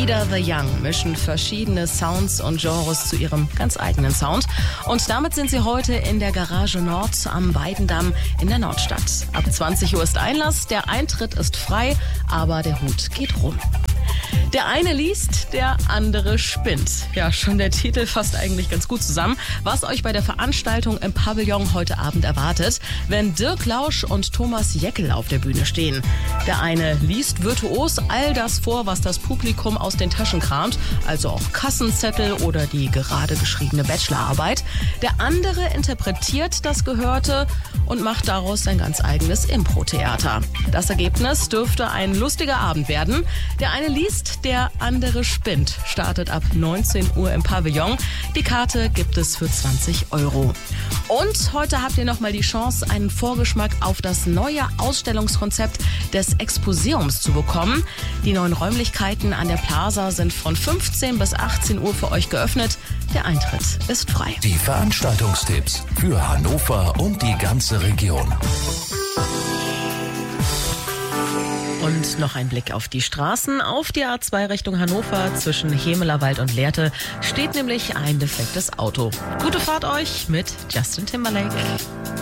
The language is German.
Ida the Young mischen verschiedene Sounds und Genres zu ihrem ganz eigenen Sound. Und damit sind sie heute in der Garage Nord am Weidendamm in der Nordstadt. Ab 20 Uhr ist Einlass, der Eintritt ist frei, aber der Hut geht rum. Der eine liest, der andere spinnt. Ja, schon der Titel fasst eigentlich ganz gut zusammen, was euch bei der Veranstaltung im Pavillon heute Abend erwartet, wenn Dirk Lausch und Thomas Jeckel auf der Bühne stehen. Der eine liest virtuos all das vor, was das Publikum aus den Taschen kramt, also auch Kassenzettel oder die gerade geschriebene Bachelorarbeit. Der andere interpretiert das Gehörte und macht daraus sein ganz eigenes Impro-Theater. Das Ergebnis dürfte ein lustiger Abend werden. Der eine liest, der andere spinnt. Startet ab 19 Uhr im Pavillon. Die Karte gibt es für 20 €. Und heute habt ihr nochmal die Chance, einen Vorgeschmack auf das neue Ausstellungskonzept des Exposeums zu bekommen. Die neuen Räumlichkeiten an der Plaza sind von 15 bis 18 Uhr für euch geöffnet. Der Eintritt ist frei. Die Veranstaltungstipps für Hannover und die ganze Region. Und noch ein Blick auf die Straßen. Auf die A2 Richtung Hannover zwischen Hemelerwald und Lehrte steht nämlich ein defektes Auto. Gute Fahrt euch mit Justin Timberlake.